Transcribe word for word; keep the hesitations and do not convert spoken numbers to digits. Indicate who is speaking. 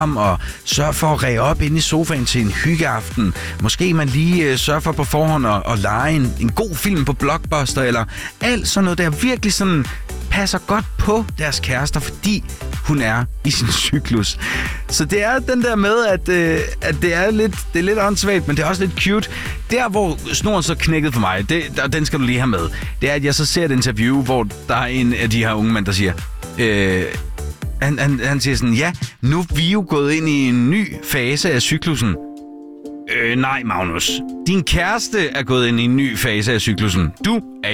Speaker 1: og sørge for at ræge op inde i sofaen til en hyggeaften. Måske man lige øh, sørger for på forhånd at, at lege en, en god film på Blockbuster, eller alt sådan noget, der virkelig sådan passer godt på deres kærester, fordi hun er i sin cyklus. Så det er den der med, at, øh, at det er lidt, det er lidt åndssvagt, men det er også lidt cute. Der, hvor snoren så knækkede for mig, det, der, den skal du lige have med, det er, at jeg så ser et interview, hvor der er en af de her unge mænd, der siger... Øh, Han, han, han siger sådan, ja, nu er vi jo gået ind i en ny fase af cyklusen. Øh, nej, Magnus. Din kæreste er gået ind i en ny fase af cyklusen. Du er